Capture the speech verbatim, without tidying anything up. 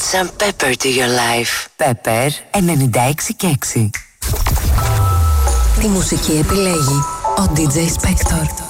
some pepper to your life. Pepper ενενήντα έξι και έξι. Τη μουσική επιλέγει ο ντι τζέι Spector.